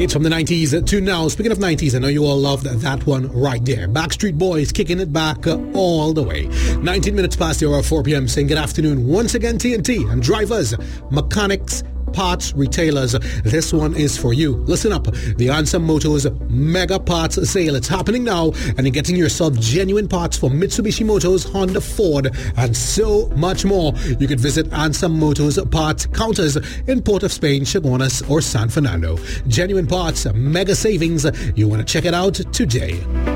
It's from the 90s to now. Speaking of 90s, I know you all loved that one right there. Backstreet Boys kicking it back all the way. 19 minutes past the hour of 4 p.m. saying good afternoon once again, TNT, and drivers, mechanics, parts retailers. This one is for you. Listen up. The Answer Motors Mega Parts Sale. It's happening now, and you're getting yourself genuine parts for Mitsubishi Motors, Honda, Ford, and so much more. You could visit Answer Motors parts counters in Port of Spain, Chaguanas, or San Fernando. Genuine parts, mega savings. You want to check it out today.